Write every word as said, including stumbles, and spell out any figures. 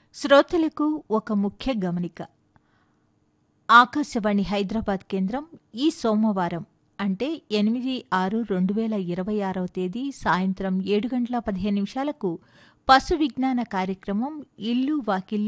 శ్రోతలకు ఒక ముఖ్య గమనిక. ఆకాశవాణి హైదరాబాద్ కేంద్రం ఈ సోమవారం అంటే ఎనిమిది ఆరు రెండు వేల ఇరవై ఆరవ తేదీ సాయంత్రం ఏడు గంటల పదిహేను నిమిషాలకు పశు విజ్ఞాన కార్యక్రమం ఇల్లు వాకిళ్లు